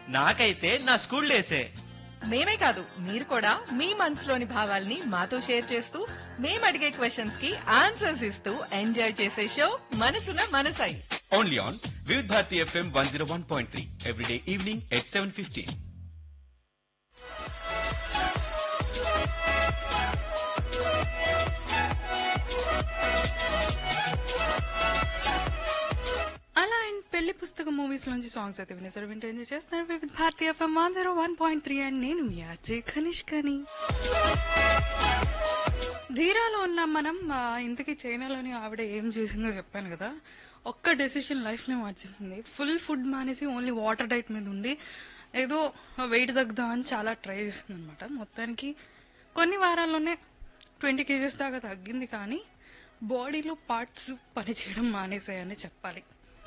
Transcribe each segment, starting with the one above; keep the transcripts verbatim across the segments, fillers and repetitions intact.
నాకైతే నా స్కూల్ డేసే. మేమే కాదు మీరు కూడా మీ మనసులోని భావాల్ని మాతో షేర్ చేస్తూ మేము అడిగే క్వశ్చన్స్ కి ఆన్సర్స్ ఇస్తూ ఎంజాయ్ చేసే షో మనసున మనసై. ఓన్లీ ఆన్ వివిధ Bharati FM one zero one point three everyday evening at seven fifteen. అలా అండ్ పెళ్లి పుస్తకం మూవీస్ నుంచి సాంగ్స్ అయితే వినేసారు, వింటూ ఎంజాయ్ చేస్తున్నారు with Bharati FM one zero one point three and నేను మీ అజయ్ కనిష్కని. ధీరాలో ఉన్నాం మనం. ఆ, ఇంతకీ చైనాలోని ఆవిడ ఏం చేసిందో చెప్పాను కదా, ఒక్క డెసిషన్ లైఫ్ నే మార్చేసింది. ఫుల్ ఫుడ్ మానేసి ఓన్లీ వాటర్ డైట్ మీద ఉండి ఏదో వెయిట్ తగ్గుదాం అని చాలా ట్రై చేసింది అనమాట. మొత్తానికి కొన్ని వారాల్లోనే ట్వంటీ కేజీస్ దాకా తగ్గింది, కానీ బాడీలో పార్ట్స్ పనిచేయడం మానేసాయని చెప్పాలి.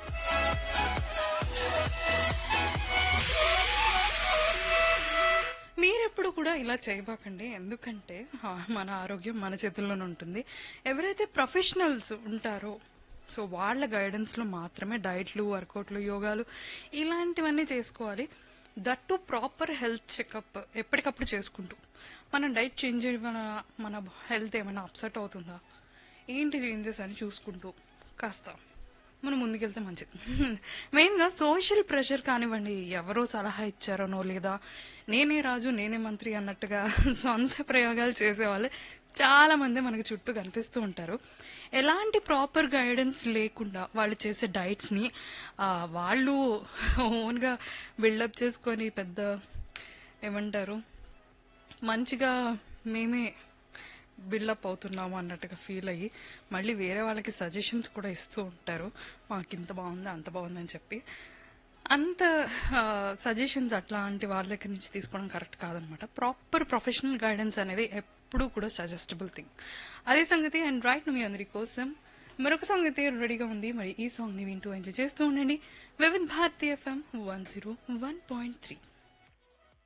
మీరెప్పుడు కూడా ఇలా చేయబాకండి, ఎందుకంటే ఆ, మన ఆరోగ్యం మన చేతుల్లోనే ఉంటుంది. ఎవరైతే ప్రొఫెషనల్స్ ఉంటారో సో వాళ్ళ గైడెన్స్ లో మాత్రమే డైట్లు, వర్కౌట్లు, యోగాలు ఇలాంటివన్నీ చేసుకోవాలి. That to proper health checkup ఎప్పటికప్పుడు చేసుకుంటూ. మనం డైట్ చేంజ్ మన మన హెల్త్ ఏమైనా అప్సెట్ అవుతుందా, ఏంటి చేంజెస్ అని చూసుకుంటూ కాస్త మనం ముందుకెళ్తే మంచిది. మెయిన్ గా సోషల్ ప్రెషర్ కానివ్వండి, ఎవరో సలహా ఇచ్చారనో లేదా నేనే రాజు నేనే మంత్రి అన్నట్టుగా సొంత ప్రయోగాలు చేసేవాళ్ళు చాలా మంది మనకి చుట్టూ కనిపిస్తూ ఉంటారు. ఎలాంటి ప్రాపర్ గైడెన్స్ లేకుండా వాళ్ళు చేసే డైట్స్ ని ఆ, వాళ్ళు ఓన్ గా బిల్డప్ చేసుకొని పెద్ద ఏమంటారు మంచిగా మేమే బిల్డప్ అవుతున్నాము అన్నట్టుగా ఫీల్ అయ్యి మళ్ళీ వేరే వాళ్ళకి సజెషన్స్ కూడా ఇస్తూ ఉంటారు, మాకు ఇంత బాగుంది అంత బాగుంది అని చెప్పి. అంత సజెషన్స్ అట్లాంటి వాళ్ళ దగ్గర నుంచి తీసుకోవడం కరెక్ట్ కాదనమాట. ప్రాపర్ ప్రొఫెషనల్ గైడెన్స్ అనేది ఎప్పుడూ కూడా సజెస్టబుల్ థింగ్. అదే సంగతి. అండ్ రైట్ మీ అందరి కోసం మరొక సాంగ్ అయితే రెడీగా ఉంది. మరి ఈ సాంగ్ ని వింటూ ఎంజాయ్ చేస్తూ ఉండండి వివిధ Bharati FM one zero one point three.